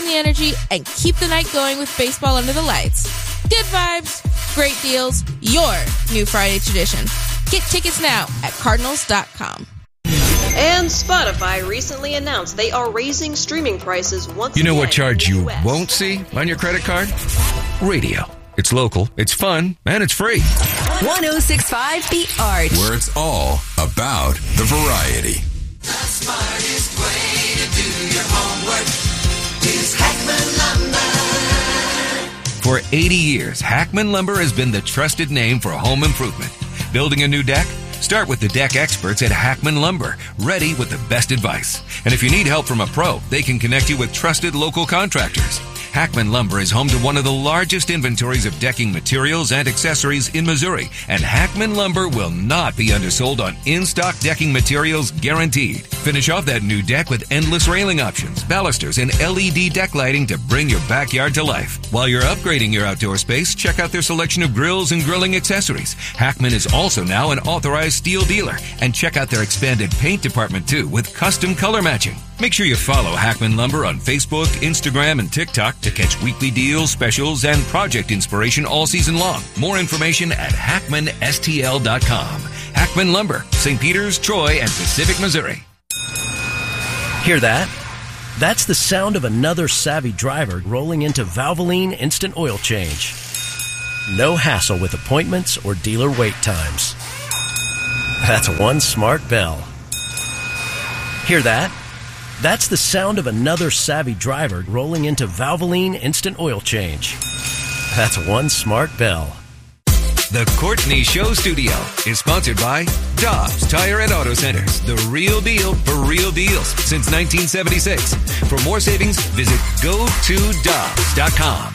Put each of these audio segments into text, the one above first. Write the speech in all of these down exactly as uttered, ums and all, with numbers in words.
the energy, and keep the night going with baseball under the lights. Good vibes, great deals, your new Friday tradition. Get tickets now at Cardinals dot com. And Spotify recently announced they are raising streaming prices once again. You know what charge in the you U S won't see on your credit card? Radio. It's local, it's fun, and it's free. one oh six point five The Arch. Where it's all about the variety. The smartest way to do your homework is Hackman Lumber. For eighty years, Hackman Lumber has been the trusted name for home improvement. Building a new deck? Start with the deck experts at Hackman Lumber, ready with the best advice. And if you need help from a pro, they can connect you with trusted local contractors. Hackman Lumber is home to one of the largest inventories of decking materials and accessories in Missouri, and Hackman Lumber will not be undersold on in-stock decking materials guaranteed. Finish off that new deck with endless railing options, balusters, and L E D deck lighting to bring your backyard to life. While you're upgrading your outdoor space, check out their selection of grills and grilling accessories. Hackman is also now an authorized steel dealer, and check out their expanded paint department too with custom color matching. Make sure you follow Hackman Lumber on Facebook, Instagram, and TikTok to catch weekly deals, specials, and project inspiration all season long. More information at Hackman S T L dot com. Hackman Lumber, Saint Peters, Troy, and Pacific, Missouri. Hear that? That's the sound of another savvy driver rolling into Valvoline Instant Oil Change. No hassle with appointments or dealer wait times. That's one smart bell. Hear that? That's the sound of another savvy driver rolling into Valvoline Instant Oil Change. That's one smart bell. The Courtney Show Studio is sponsored by Dobbs Tire and Auto Centers, the real deal for real deals since nineteen seventy-six. For more savings, visit go to dobbs dot com.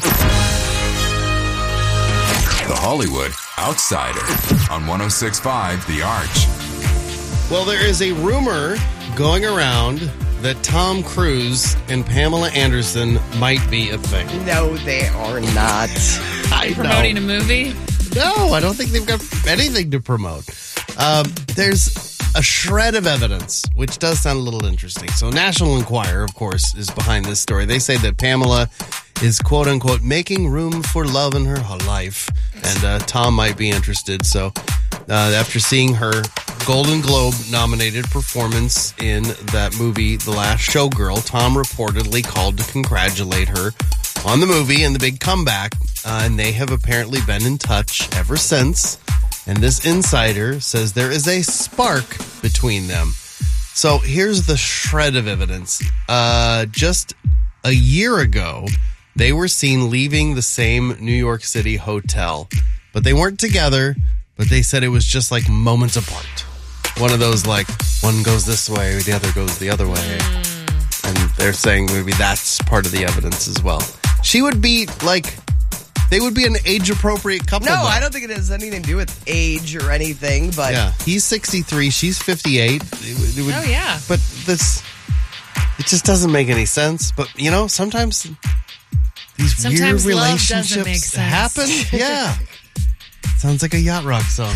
The Hollywood Outsider on one oh six point five The Arch. Well, there is a rumor going around that Tom Cruise and Pamela Anderson might be a thing. No, they are not. I Promoting know. a movie? No, I don't think they've got anything to promote. Um, there's a shred of evidence, which does sound a little interesting. So National Enquirer, of course, is behind this story. They say that Pamela is, quote unquote, making room for love in her life. And uh, Tom might be interested. So uh, after seeing her Golden Globe nominated performance in that movie, The Last Showgirl, Tom reportedly called to congratulate her on the movie and the big comeback. Uh, and they have apparently been in touch ever since. And this insider says there is a spark between them. So here's the shred of evidence. Uh, just a year ago, they were seen leaving the same New York City hotel. But they weren't together, but they said it was just like moments apart. One of those, like, one goes this way, the other goes the other way. Mm. And they're saying maybe that's part of the evidence as well. She would be, like, they would be an age-appropriate couple. No, though. I don't think it has anything to do with age or anything, but... Yeah, he's sixty-three, she's fifty-eight. It, it would, oh, yeah. But this, it just doesn't make any sense. But, you know, sometimes these sometimes weird love relationships doesn't make sense. happen. Yeah. Sounds like a yacht rock song.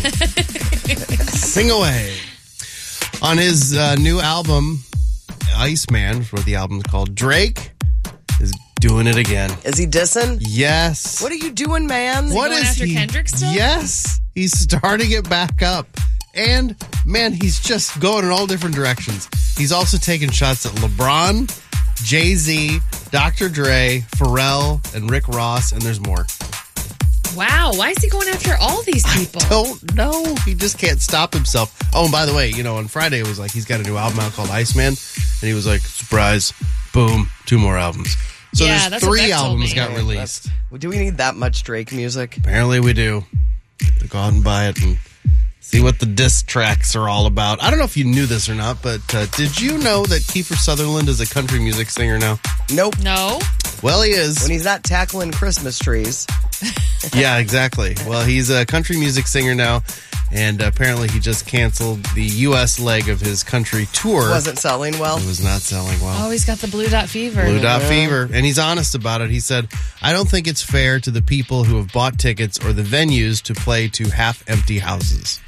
Sing away. On his uh, new album, Iceman, what the album's called, Drake is doing it again. Is he dissing? Yes. What are you doing, man? Is he What going is after he? Kendrick still? Yes. He's starting it back up. And, man, he's just going in all different directions. He's also taking shots at LeBron, Jay-Z, Doctor Dre, Pharrell, and Rick Ross, and there's more. Wow, why is he going after all these people? I don't know. He just can't stop himself. Oh, and by the way, you know, on Friday it was like he's got a new album out called Iceman, and he was like, surprise, boom, two more albums. So Yeah, there's that's what three Beck told albums me. got released. Do we need that much Drake music? Apparently we do. Go out and buy it and see what the diss tracks are all about. I don't know if you knew this or not, but uh, did you know that Kiefer Sutherland is a country music singer now? Nope. No. Well, he is. When he's not tackling Christmas trees. Yeah, exactly. Well, he's a country music singer now, and apparently he just canceled the U S leg of his country tour. Wasn't selling well. It was not selling well. Oh, he's got the blue dot fever. Blue Dot Fever. And he's honest about it. He said, I don't think it's fair to the people who have bought tickets or the venues to play to half-empty houses.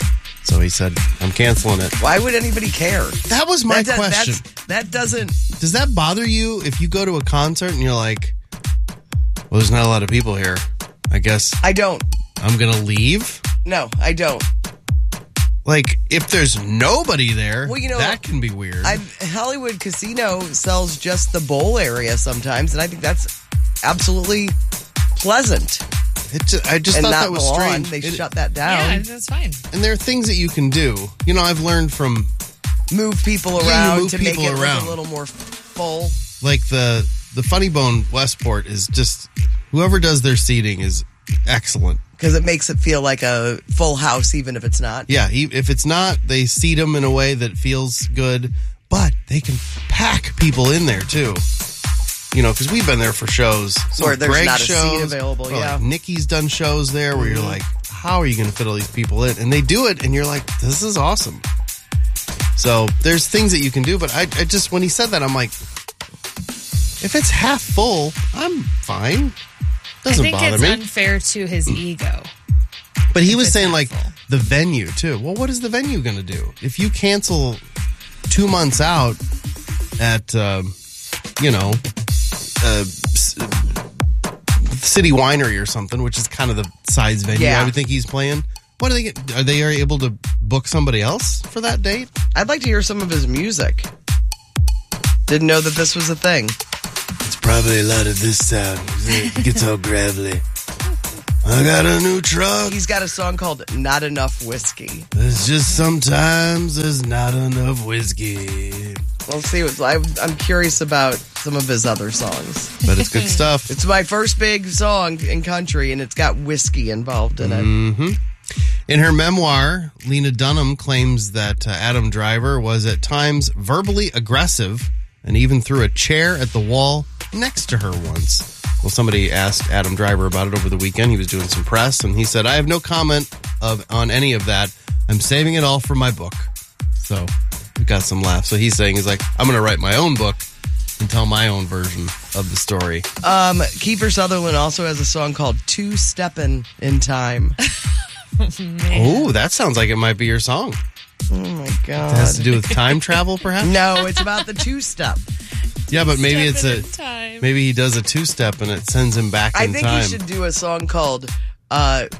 So he said, I'm canceling it. Why would anybody care? That was my That does- question. that's- That doesn't. Does that bother you if you go to a concert and you're like, well, there's not a lot of people here. I guess I don't. I'm going to leave? No, I don't. Like, if there's nobody there, Well, you know, that can be weird. I, Hollywood Casino sells just the bowl area sometimes, and I think that's absolutely pleasant. It just, I just and thought not that was the lawn. strange. They It- shut that down. Yeah, that's fine. And there are things that you can do. You know, I've learned from Move people Yeah, you around move to make people it look around. a little more full. like the the Funny Bone Westport is just whoever does their seating is excellent. Because it makes it feel like a full house, even if it's not. Yeah, e- if it's not, they seat them in a way that feels good, but they can pack people in there too. You know, because we've been there for shows. Some Where there's Greg not a seat shows, available, or yeah. like Nikki's done shows there where you're like, how are you going to fit all these people in? And they do it, and you're like, this is awesome. So there's things that you can do, but I, I just, when he said that, I'm like, if it's half full, I'm fine. Doesn't I think bother it's me. unfair to his ego. But he if was it's saying, half like, full. the venue, too. Well, what is the venue going to do? If you cancel two months out at, um, you know, uh, s- City Winery or something, which is kind of the size venue Yeah. I would think he's playing, what are they get- Are they able to book somebody else for that date? I'd like to hear some of his music. Didn't know that this was a thing. It's probably a lot of this sound. It gets all gravelly. I got a new truck. He's got a song called Not Enough Whiskey. It's just sometimes there's not enough whiskey. We'll see. What, I'm, I'm curious about some of his other songs. But it's good stuff. It's my first big song in country, and it's got whiskey involved in it. Mm-hmm. In her memoir, Lena Dunham claims that uh, Adam Driver was at times verbally aggressive and even threw a chair at the wall next to her once. Well, somebody asked Adam Driver about it over the weekend. He was doing some press, and he said, I have no comment of on any of that. I'm saving it all for my book. So we got some laughs. So he's saying, he's like, I'm going to write my own book and tell my own version of the story. Um, Kiefer Sutherland also has a song called Two Steppin' in Time. Oh, that sounds like it might be your song. Oh, my God. It has to do with time travel, perhaps? No, it's about the two-step. Yeah, but maybe Stepping it's in a time. maybe he does a two step and it sends him back I in think time. he should do a song called uh,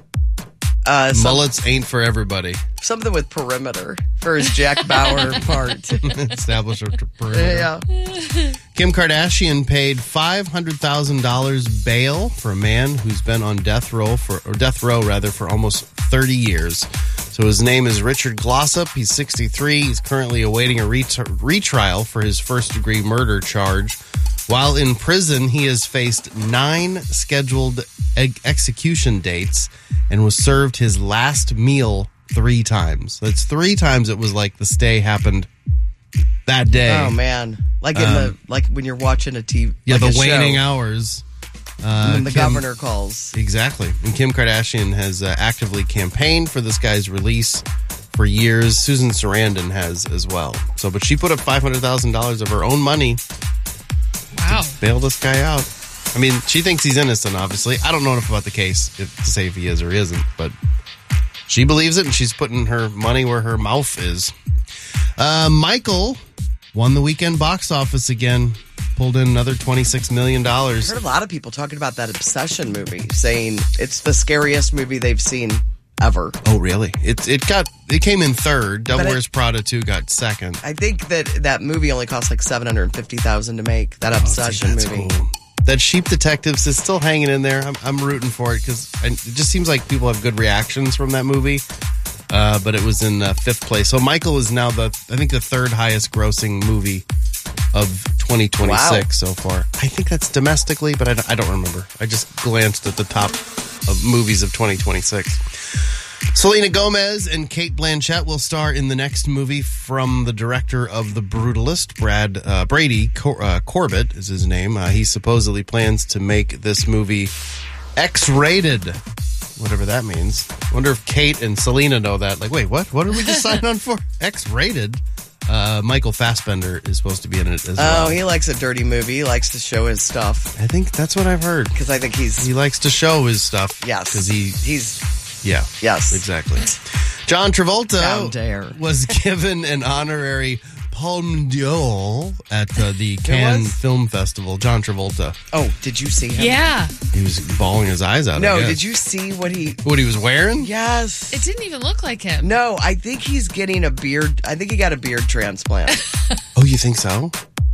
uh, some- Mullets ain't for everybody. something with perimeter for his Jack Bauer part. Establish a perimeter. Yeah. Kim Kardashian paid five hundred thousand dollars bail for a man who's been on death row for or death row rather for almost thirty years. So his name is Richard Glossop. He's sixty-three. He's currently awaiting a ret- retrial for his first degree murder charge. While in prison, he has faced nine scheduled e- execution dates and was served his last meal three times. That's three times it was like the stay happened that day. Oh man, like in the like when you're watching a T V. Yeah, like the a waning show, hours. Uh, and then the Kim- governor calls. Exactly. And Kim Kardashian has uh, actively campaigned for this guy's release for years. Susan Sarandon has as well. So, but she put up five hundred thousand dollars of her own money Wow. to bail this guy out. I mean, she thinks he's innocent, obviously. I don't know enough about the case if, to say if he is or isn't, but she believes it and she's putting her money where her mouth is. Uh, Michael won the weekend box office again. Pulled in another twenty-six million I dollars. heard a lot of people talking about that Obsession movie, saying it's the scariest movie they've seen ever. Oh, really? It it got it came in third. Devil But it- Wears Prada two got second. I think that that movie only cost like seven hundred fifty thousand to make. That Obsession Oh, That's movie. cool. That Sheep Detectives is still hanging in there. I'm, I'm rooting for it because it just seems like people have good reactions from that movie. Uh, but it was in uh, fifth place. So Michael is now the I think the third highest grossing movie of twenty twenty-six so far. I think that's domestically, but I don't, I don't remember. I just glanced at the top of movies of twenty twenty-six. Selena Gomez and Kate Blanchett will star in the next movie from the director of The Brutalist, Brad uh, Brady Cor- uh, Corbett is his name. Uh, he supposedly plans to make this movie X-rated, whatever that means. Wonder if Kate and Selena know that. Like, wait, what? What did we just sign on for? X-rated. Uh, Michael Fassbender is supposed to be in it as well. Oh, he likes a dirty movie. He likes to show his stuff. I think that's what I've heard. Because I think he's He likes to show his stuff. yes. Because he, he's yeah, yes. exactly. John Travolta Down dare. was given an honorary Palme d'Or at uh, the Cannes was? Film Festival. John Travolta. Oh, did you see him? Yeah. He was bawling his eyes out. No, I guess. did you see what he... What he was wearing? Yes. It didn't even look like him. No, I think he's getting a beard. I think he got a beard transplant. Oh, you think so?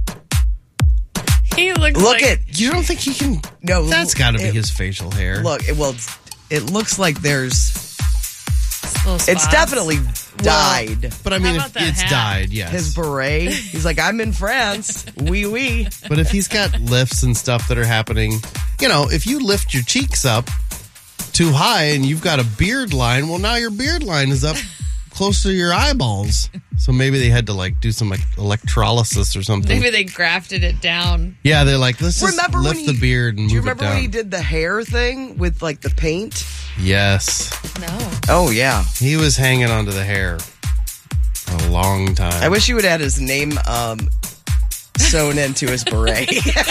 He looks Look like... at... You don't think he can... No. That's got to be it- his facial hair. Look, it, well, it's- it looks like there's... Little It's spots. definitely dyed. But I mean, How if about that it's hat? dyed, yes. His beret. He's like, I'm in France. Oui, oui. But if he's got lifts and stuff that are happening, you know, if you lift your cheeks up too high and you've got a beard line, well, now your beard line is up close to your eyeballs. So maybe they had to like do some like electrolysis or something. Maybe they grafted it down. Yeah, they're like, let's just Remember when lift he- the beard and Do you move it remember down. when he did the hair thing with like the paint? Yes. No. Oh, yeah. He was hanging onto the hair for a long time. I wish he would have had his name um, sewn into his beret.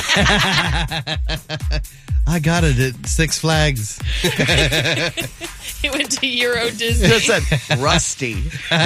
I got it at Six Flags. He went to Euro Disney. Just said Rusty.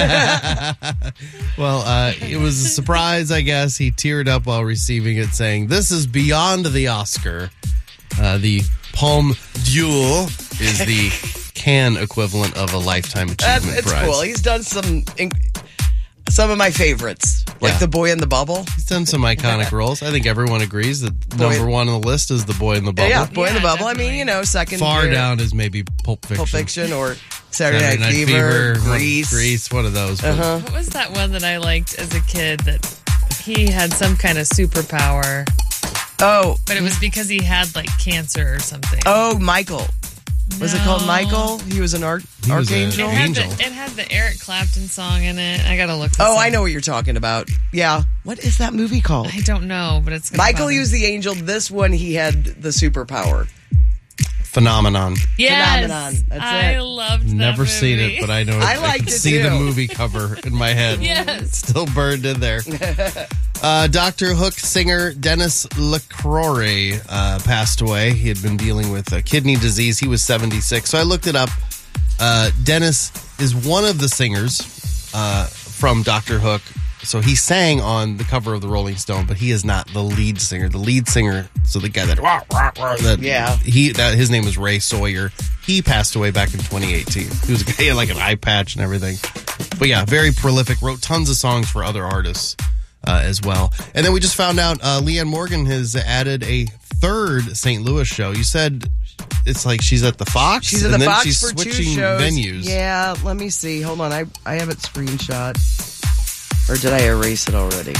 Well, uh, it was a surprise, I guess. He teared up while receiving it, saying, "This is beyond the Oscar." Uh, the Palme d'Or is the Cannes equivalent of a Lifetime That's, Achievement it's Prize. cool. He's done some inc- some of my favorites, like Yeah. The Boy in the Bubble. He's done some iconic roles. I think everyone agrees that number one on the list is The Boy in the Bubble. Yeah, Boy in the Yeah, Bubble. I mean, you know, second Far year, down is maybe Pulp Fiction. Pulp Fiction or Saturday, Night, Fever, one- Grease. Grease, one of those. But Uh-huh. What was that one that I liked as a kid that he had some kind of superpower, Oh, but it was because he had like cancer or something? oh, Michael. Was it called No. Michael? He was an arch- He was a- archangel. It had, Angel. the, it had the Eric Clapton song in it. I gotta look this Oh, up. I know what you're talking about. Yeah. What is that movie called? I don't know, but it's gonna Michael bother- used the angel. This one, he had the superpower. Phenomenon. Yes, Phenomenon. That's I it. loved that Never seen movie. it, but I know I I liked can it see the too. movie cover in my head. Yes. Still burned in there. Uh, Doctor Hook singer Dennis LaCroix uh, passed away. He had been dealing with uh, kidney disease. He was seventy-six. So I looked it up. Uh, Dennis is one of the singers uh, from Doctor Hook. So he sang on the cover of the Rolling Stone, but he is not the lead singer. The lead singer, so the guy that, rah, rah, rah, that Yeah. he that his name is Ray Sawyer. He passed away back in twenty eighteen. He was a guy, he had like an eye patch and everything. But yeah, very prolific. Wrote tons of songs for other artists uh, as well. And then we just found out uh, Leanne Morgan has added a third Saint Louis show. You said it's like she's at the Fox. She's at and the then Fox she's for two switching shows. venues. Yeah, let me see. Hold on. I, I have it screenshot. Or did I erase it already?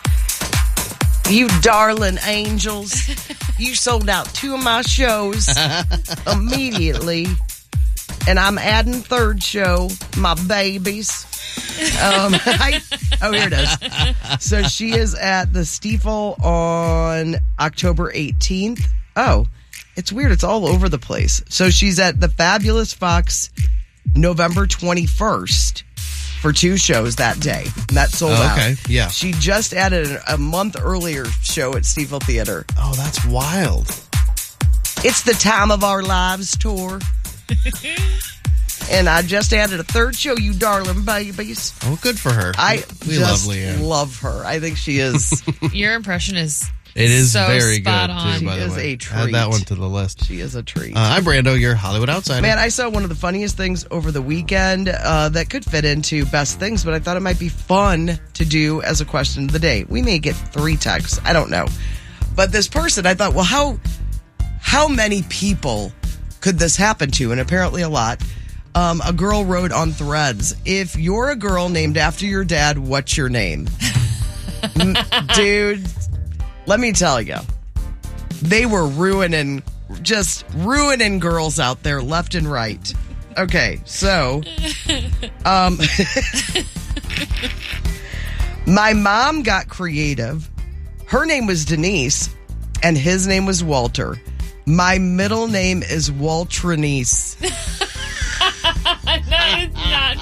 You darling angels. You sold out two of my shows immediately. And I'm adding third show, my babies. Um, I, oh, here it is. So she is at the Stiefel on October eighteenth. Oh, it's weird. It's all over the place. So she's at the Fabulous Fox November twenty-first for two shows that day. And that sold Oh, out. okay, yeah. She just added a, a month earlier show at Stiefel Theater. Oh, that's wild. It's the Time of Our Lives tour. And I just added a third show, you darling babies. Oh, good for her. I we just love Leanne. love her. I think she is. Your impression is It is so very spot good, on. too, by She the is way. a Add that treat. one to the list. She is a treat. Uh, I'm Brando, your Hollywood outsider. Man, I saw one of the funniest things over the weekend uh, that could fit into best things, but I thought it might be fun to do as a question of the day. We may get three texts. I don't know. But this person, I thought, well, how how many people could this happen to? And apparently a lot. Um, a girl wrote on Threads, if you're a girl named after your dad, what's your name? M- Dude, let me tell you. They were ruining, just ruining girls out there left and right. Okay, so, um, my mom got creative. Her name was Denise, and his name was Walter. My middle name is Waltrinice. That is not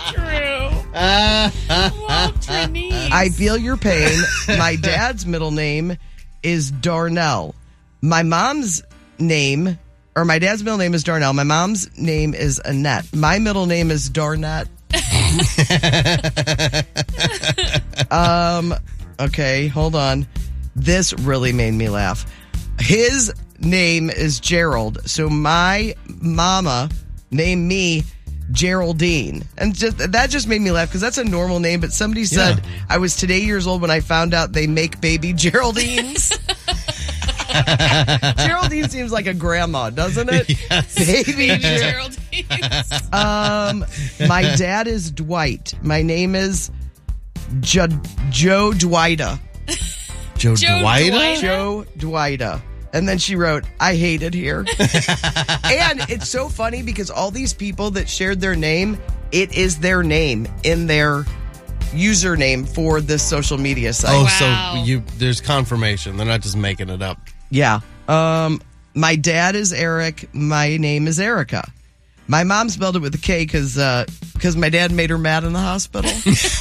true. Waltrinice. I feel your pain. My dad's middle name is Darnell. My mom's name, or my dad's middle name is Darnell. My mom's name is Annette. My middle name is Darnett. um. Okay, hold on. This really made me laugh. His name is Gerald, so my mama named me Geraldine, and just that just made me laugh because that's a normal name. But somebody said Yeah. I was today years old when I found out they make baby Geraldines. Geraldine seems like a grandma, doesn't it? Yes. Baby Geraldine. Um, my dad is Dwight. My name is jo- Joe Dwighta. Joe, Joe Dwighta? Dwighta? Joe Dwighta. And then she wrote, I hate it here. And it's so funny because all these people that shared their name, it is their name in their username for this social media site. Oh, Wow. so you there's confirmation. They're not just making it up. Yeah. Um, my dad is Eric. My name is Erica. My mom spelled it with a K because uh, because my dad made her mad in the hospital.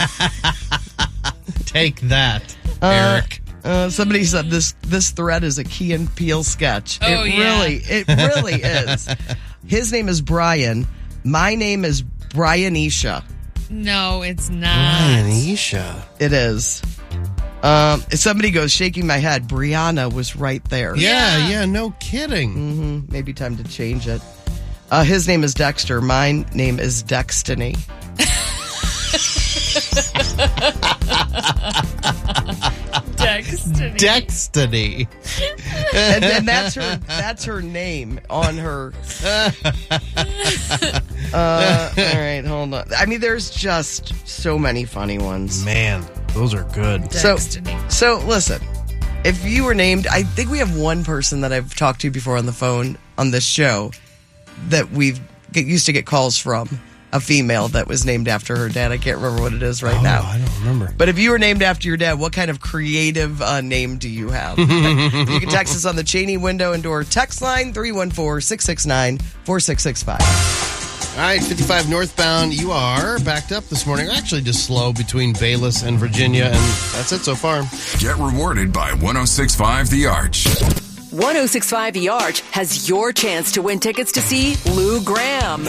Take that, Uh, Eric. Uh, somebody said this this thread is a Key and Peele sketch. Oh, it yeah. really, it really is. His name is Brian. My name is Brianisha. No, it's not. Anisha. It is. Um, somebody goes shaking my head. Brianna was right there. Yeah, Yeah. yeah, no kidding. hmm Maybe time to change it. Uh, his name is Dexter. My name is Dextiny. Dextiny. Dextiny. And then that's her. That's her name on her. Uh, all right, hold on. I mean, there's just so many funny ones. Man, those are good. So, Dextiny. so listen. If you were named, I think we have one person that I've talked to before on the phone on this show that we've get, used to get calls from. A female that was named after her dad. I can't remember what it is right Oh, now. I don't remember. But if you were named after your dad, what kind of creative uh, name do you have? You can text us on the Cheney window and door text line three one four, six six nine, four six six five. All right, fifty-five northbound. You are backed up this morning. Actually, just slow between Bayless and Virginia, and that's it so far. Get rewarded by one oh six point five The Arch. one oh six point five The Arch has your chance to win tickets to see Lou Graham.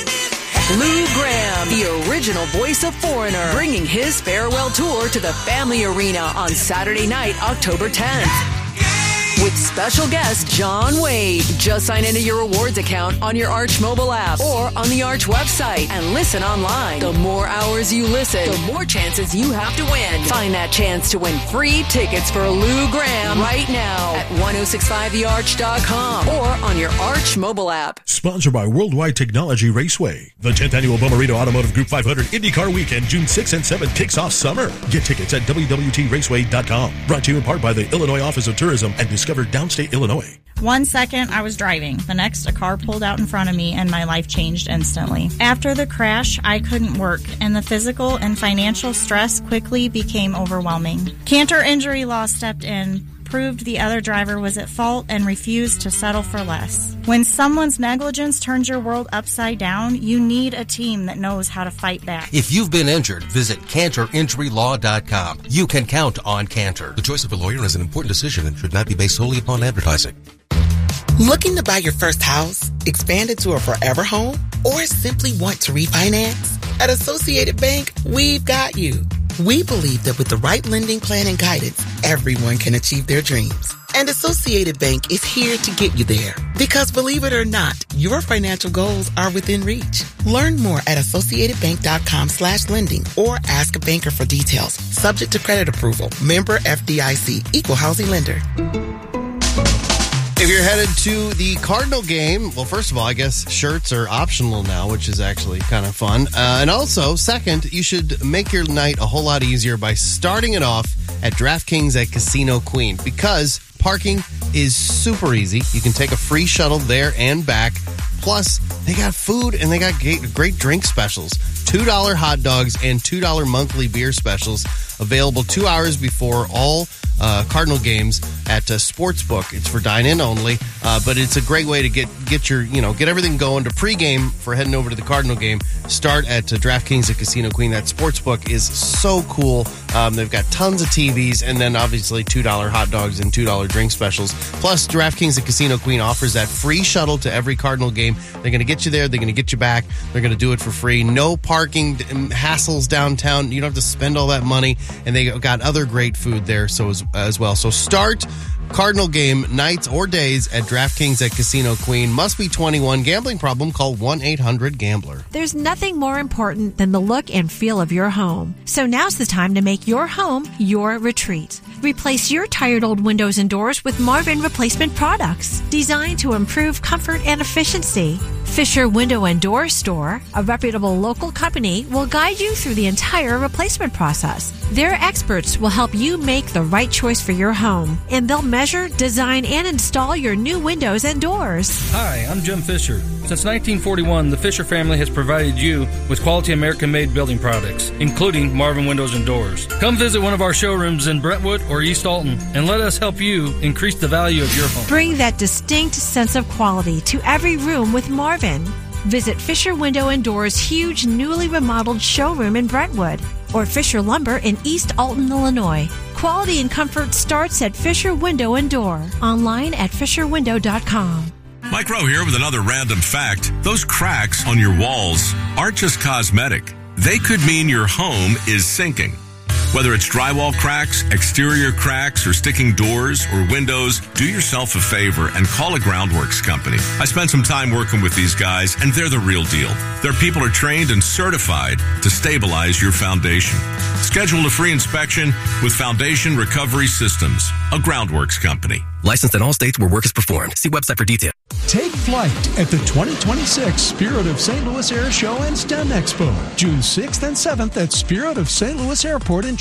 Lou Graham, the original voice of Foreigner, bringing his farewell tour to the Family Arena on Saturday night, October tenth. With special guest John Wade. Just sign into your rewards account on your Arch mobile app or on the Arch website and listen online. The more hours you listen, the more chances you have to win. Find that chance to win free tickets for Lou Graham right now at ten sixty-five the arch dot com or on your Arch mobile app. Sponsored by Worldwide Technology Raceway. The tenth Annual Bomarito Automotive Group five hundred IndyCar Weekend, June sixth and seventh, kicks off summer. Get tickets at w w t raceway dot com. Brought to you in part by the Illinois Office of Tourism and Discover Downstate Illinois. One second, I was driving. The next, a car pulled out in front of me, and my life changed instantly. After the crash, I couldn't work, and the physical and financial stress quickly became overwhelming. Cantor Injury Law stepped in, proved the other driver was at fault, and refused to settle for less. When someone's negligence turns your world upside down, you need a team that knows how to fight back. If you've been injured, visit cantor injury law dot com. You can count on Cantor. The choice of a lawyer is an important decision and should not be based solely upon advertising. Looking to buy your first house, expand it to a forever home, or simply want to refinance? At Associated Bank, we've got you. We believe that with the right lending plan and guidance, everyone can achieve their dreams. And Associated Bank is here to get you there. Because believe it or not, your financial goals are within reach. Learn more at associated bank dot com slash lending or ask a banker for details. Subject to credit approval. Member F D I C. Equal housing lender. If you're headed to the Cardinal game, well, first of all, I guess shirts are optional now, which is actually kind of fun. Uh, and also, second, you should make your night a whole lot easier by starting it off at DraftKings at Casino Queen, because parking is super easy. You can take a free shuttle there and back. Plus, they got food and they got great drink specials. two dollar hot dogs and two dollar monthly beer specials available two hours before all uh, Cardinal games at uh, Sportsbook. It's for dine-in only, uh, but it's a great way to get get your, you know, get everything going to pregame for heading over to the Cardinal game. Start at uh, DraftKings at Casino Queen. That Sportsbook is so cool. Um, they've got tons of T Vs, and then obviously two dollar hot dogs and two dollar drink specials. Plus, DraftKings at Casino Queen offers that free shuttle to every Cardinal game. They're going to get you there. They're going to get you back. They're going to do it for free. No parking. parking hassles downtown. You don't have to spend all that money, and they got other great food there so as, as well. So start Cardinal game nights or days at DraftKings at Casino Queen. Must be twenty-one. Gambling problem? Call one eight hundred gambler. There's nothing more important than the look and feel of your home. So now's the time to make your home your retreat. Replace your tired old windows and doors with Marvin replacement products designed to improve comfort and efficiency. Fisher Window and Door Store, a reputable local company, will guide you through the entire replacement process. Their experts will help you make the right choice for your home, and they'll measure, design, and install your new windows and doors. Hi, I'm Jim Fisher. Since nineteen forty-one, the Fisher family has provided you with quality American-made building products, including Marvin Windows and Doors. Come visit one of our showrooms in Brentwood or East Alton, and let us help you increase the value of your home. Bring that distinct sense of quality to every room with Marvin. Visit Fisher Window and Doors' huge, newly remodeled showroom in Brentwood or Fisher Lumber in East Alton, Illinois. Quality and comfort starts at Fisher Window and Door. Online at fisher window dot com. Mike Rowe here with another random fact. Those cracks on your walls aren't just cosmetic. They could mean your home is sinking. Whether it's drywall cracks, exterior cracks, or sticking doors or windows, do yourself a favor and call a Groundworks company. I spent some time working with these guys, and they're the real deal. Their people are trained and certified to stabilize your foundation. Schedule a free inspection with Foundation Recovery Systems, a Groundworks company. Licensed in all states where work is performed. See website for details. Take flight at the twenty twenty-six Spirit of Saint Louis Air Show and STEM Expo, June sixth and seventh at Spirit of Saint Louis Airport in